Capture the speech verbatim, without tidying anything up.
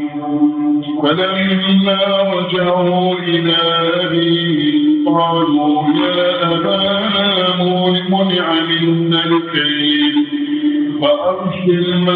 فلما رجعوا إلى أبيهم قالوا يا أبانا منع منا الكيل فأرسل